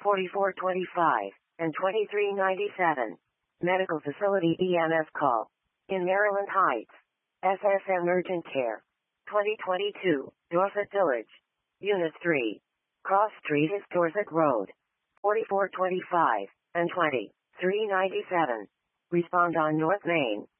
4425, and 2397. Medical Facility EMS call. In Maryland Heights. SSM Urgent Care. 2022, Dorset Village. Unit 3. Cross Street is Dorset Road. 4425, and 2397. Respond on North Main.